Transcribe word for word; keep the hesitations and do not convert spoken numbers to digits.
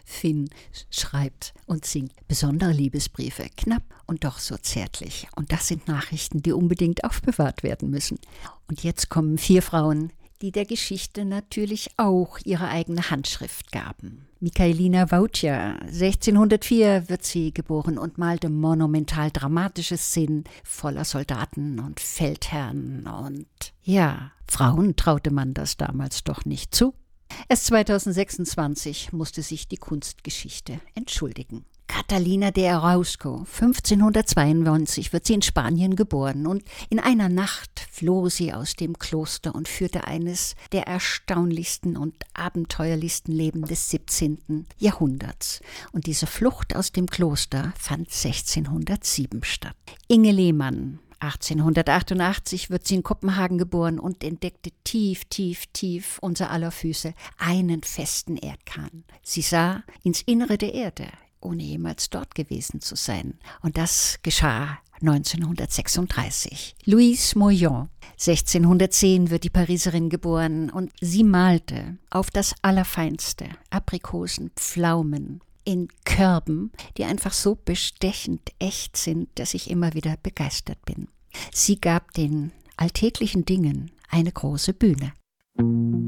Finn schreibt und singt besondere Liebesbriefe, knapp und doch so zärtlich. Und das sind Nachrichten, die unbedingt aufbewahrt werden müssen. Und jetzt kommen vier Frauen, die der Geschichte natürlich auch ihre eigene Handschrift gaben. Michaelina Waucha, sechzehnhundertvier wird sie geboren und malte monumental dramatische Szenen voller Soldaten und Feldherren. Und ja, Frauen traute man das damals doch nicht zu. Erst zweitausendsechsundzwanzig musste sich die Kunstgeschichte entschuldigen. Catalina de Erausko, fünfzehnhundertzweiundneunzig wird sie in Spanien geboren und in einer Nacht floh sie aus dem Kloster und führte eines der erstaunlichsten und abenteuerlichsten Leben des siebzehnten Jahrhunderts. Und diese Flucht aus dem Kloster fand sechzehnhundertsieben statt. Inge Lehmann, achtzehnhundertachtundachtzig wird sie in Kopenhagen geboren und entdeckte tief, tief, tief unter aller Füße einen festen Erdkern. Sie sah ins Innere der Erde, ohne jemals dort gewesen zu sein. Und das geschah neunzehnhundertsechsunddreißig. Louise Moyon, sechzehnhundertzehn wird die Pariserin geboren und sie malte auf das Allerfeinste Aprikosen, Pflaumen in Körben, die einfach so bestechend echt sind, dass ich immer wieder begeistert bin. Sie gab den alltäglichen Dingen eine große Bühne.